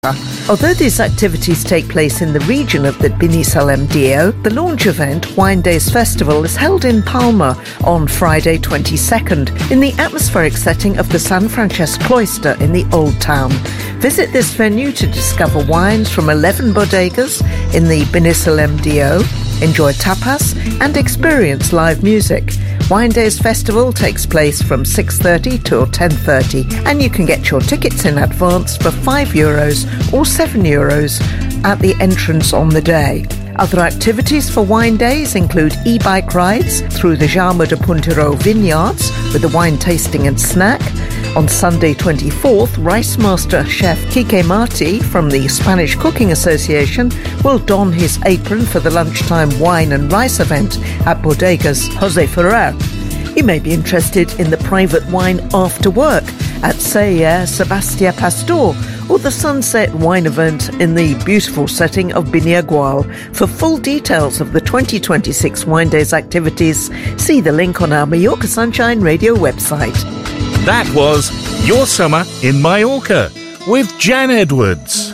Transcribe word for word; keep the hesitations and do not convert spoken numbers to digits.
Although these activities take place in the region of the Bini Salemdio, the launch event, Wine Days Festival, is held in Palma on Friday twenty-second in the atmospheric setting of the San Francesco Cloister in the Old Town. Visit this venue to discover wines from eleven bodegas in the Bini Salemdio, enjoy tapas and experience live music. Wine Days Festival takes place from six thirty till ten thirty and you can get your tickets in advance for five euros or seven euros at the entrance on the day. Other activities for Wine Days include e-bike rides through the Jaume de Puntero vineyards with a wine tasting and snack. On Sunday twenty-fourth, Rice Master Chef Quique Marti from the Spanish Cooking Association will don his apron for the lunchtime wine and rice event at Bodegas Jose Ferrer. You may be interested in the private wine after work at Celler Sebastia Pastor or the Sunset Wine event in the beautiful setting of Biniagual. For full details of the twenty twenty-six Wine Days activities, see the link on our Mallorca Sunshine Radio website. That was Your Summer in Mallorca with Jan Edwards.